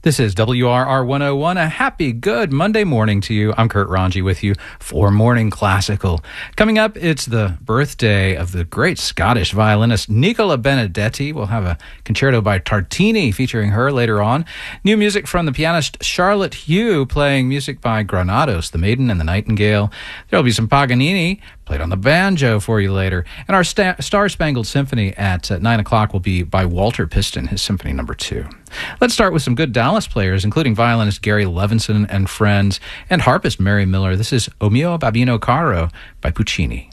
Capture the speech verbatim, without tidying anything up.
This is W R R one oh one. A happy, good Monday morning to you. I'm Kurt Ranji with you for Morning Classical. Coming up, it's the birthday of the great Scottish violinist Nicola Benedetti. We'll have a concerto by Tartini featuring her later on. New music from the pianist Charlotte Hugh, playing music by Granados, The Maiden and the Nightingale. There'll be some Paganini played on the banjo for you later. And our sta- Star Spangled Symphony at uh, nine o'clock will be by Walter Piston, his Symphony Number two. Let's start with some good Dallas players, including violinist Gary Levinson and friends, and harpist Mary Miller. This is O Mio Babbino Caro by Puccini.